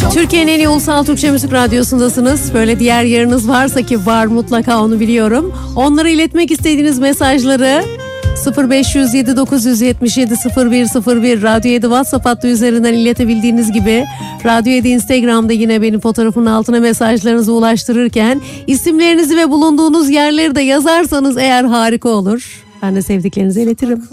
Türkiye'nin en iyi ulusal Türkçe müzik radyosundasınız. Böyle diğer yeriniz varsa ki var mutlaka onu biliyorum. Onlara iletmek istediğiniz mesajları 0507 977 0101 Radyo 7 WhatsApp hattı üzerinden iletebildiğiniz gibi Radyo 7 Instagram'da yine benim fotoğrafımın altına mesajlarınızı ulaştırırken isimlerinizi ve bulunduğunuz yerleri de yazarsanız eğer harika olur. Ben de sevdiklerinizi iletirim.